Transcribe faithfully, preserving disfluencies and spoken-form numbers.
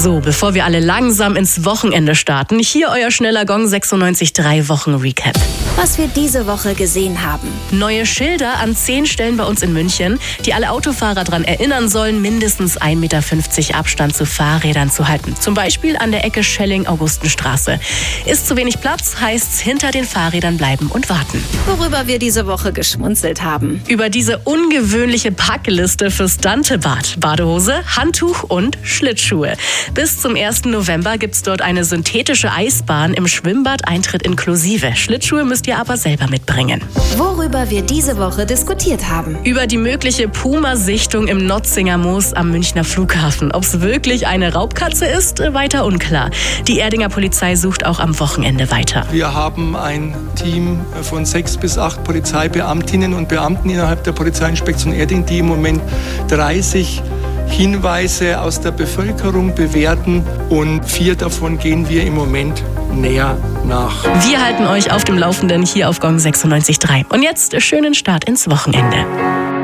So, bevor wir alle langsam ins Wochenende starten, hier euer schneller Gong sechsundneunzig Komma drei Wochen-Recap. Was wir diese Woche gesehen haben. Neue Schilder an zehn Stellen bei uns in München, die alle Autofahrer daran erinnern sollen, mindestens ein Meter fünfzig Abstand zu Fahrrädern zu halten. Zum Beispiel an der Ecke Schelling-Augustenstraße. Ist zu wenig Platz, heißt's hinter den Fahrrädern bleiben und warten. Worüber wir diese Woche geschmunzelt haben. Über diese ungewöhnliche Packliste fürs Dantebad. Badehose, Handtuch und Schlittschuhe. Bis zum ersten November gibt's dort eine synthetische Eisbahn im Schwimmbad, Eintritt inklusive. Schlittschuhe müsst ihr aber selber mitbringen. Worüber wir diese Woche diskutiert haben. Über die mögliche Puma-Sichtung im Notzinger Moos am Münchner Flughafen. Ob es wirklich eine Raubkatze ist, weiter unklar. Die Erdinger Polizei sucht auch am Wochenende weiter. Wir haben ein Team von sechs bis acht Polizeibeamtinnen und Beamten innerhalb der Polizeiinspektion Erding, die im Moment dreißig Hinweise aus der Bevölkerung bewerten, und vier davon gehen wir im Moment näher nach. Wir halten euch auf dem Laufenden hier auf Gong sechsundneunzig Komma drei. Und jetzt schönen Start ins Wochenende.